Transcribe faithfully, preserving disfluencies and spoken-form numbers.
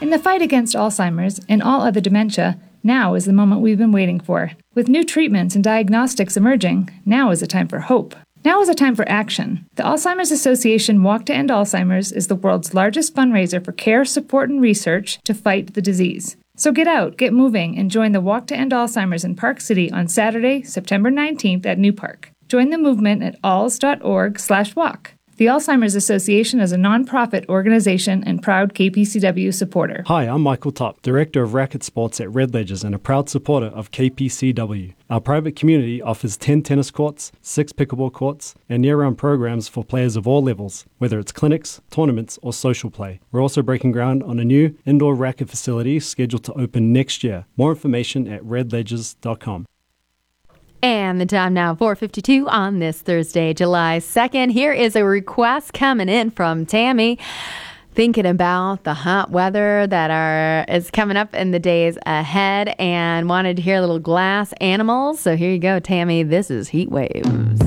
In the fight against Alzheimer's and all other dementia, now is the moment we've been waiting for. With new treatments and diagnostics emerging, now is a time for hope. Now is a time for action. The Alzheimer's Association Walk to End Alzheimer's is the world's largest fundraiser for care, support, and research to fight the disease. So get out, get moving, and join the Walk to End Alzheimer's in Park City on Saturday, September nineteenth at New Park. Join the movement at alz.org slash walk. The Alzheimer's Association is a non-profit organization and proud K P C W supporter. Hi, I'm Michael Top, Director of Racket Sports at Red Ledgers and a proud supporter of K P C W. Our private community offers ten tennis courts, six pickleball courts, and year-round programs for players of all levels, whether it's clinics, tournaments, or social play. We're also breaking ground on a new indoor racket facility scheduled to open next year. More information at red ledgers dot com. And the time now, four fifty-two on this Thursday, July second. Here is a request coming in from Tammy, thinking about the hot weather that are is coming up in the days ahead and wanted to hear a little Glass Animals. So here you go, Tammy. This is Heat Waves.